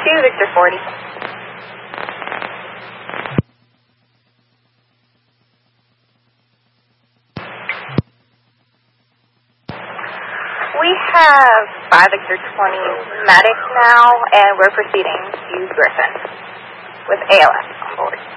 2, Victor 40. We have 5 Victor 20 medic now, and we're proceeding to Griffin with ALS on board.